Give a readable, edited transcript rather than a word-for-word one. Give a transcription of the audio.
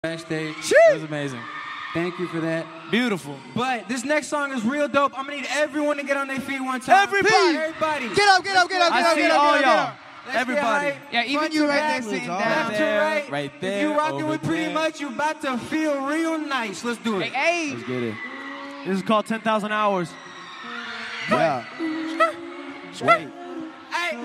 backstage. Sheesh. It was amazing. Thank you for that. Beautiful. But this next song is real dope. I'm gonna need everyone to get on their feet one time. Everybody. Everybody. Get up, get up, get up, I get up, see get up, all get up, y'all. get up. Let's Everybody. get Yeah, even front you to right back, there sitting left down. to right. Right there, If you rocking over with Pretty there. Much, you about to feel real nice. Let's do it. Hey, Let's get it. This is called 10,000 Hours. Yeah. Wait.